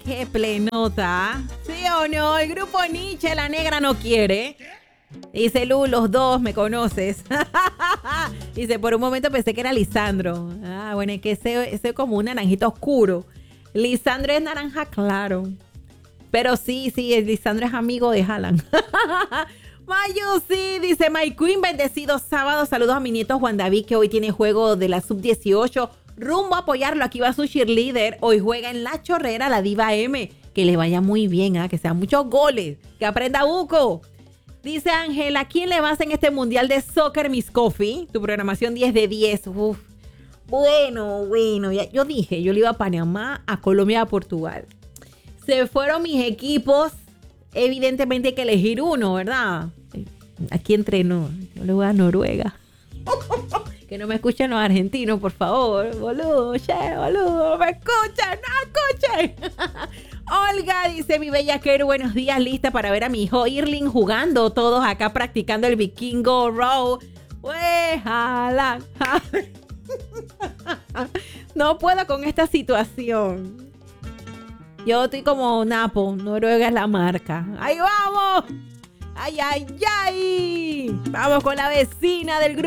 Qué plenota. ¿Sí o no? El grupo Nietzsche, la negra no quiere. Dice Lu, los dos, me conoces. Dice, por un momento pensé que era Lisandro. Ah, bueno, es que ese es como un naranjito oscuro. Lisandro es naranja claro. Pero sí, Lisandro es amigo de Haaland. Mayu, sí, dice My Queen, bendecido sábado. Saludos a mi nieto Juan David, que hoy tiene juego de la sub-18. Rumbo a apoyarlo, aquí va su cheerleader. Hoy juega en La Chorrera, la Diva M. Que le vaya muy bien, que sean muchos goles. Que aprenda Buco. Dice Ángela, ¿a quién le vas en este mundial de soccer, Miss Coffee? Tu programación 10 de 10. Uf. Bueno, ya, yo dije, yo le iba a Panamá, a Colombia, a Portugal. Se fueron mis equipos. Evidentemente hay que elegir uno, ¿verdad? Aquí entrenó. Yo le voy a Noruega. Que no me escuchen los argentinos, por favor. Boludo, boludo. ¿Me escuchan? ¡No escuchen! Olga dice, mi bella Kerr, buenos días, lista para ver a mi hijo Irling jugando. Todos acá practicando el Vikingo Row. ¡Jala! No puedo con esta situación. Yo estoy como Napo, Noruega es la marca. ¡Ahí vamos! ¡Ay! Vamos con la vecina del grupo.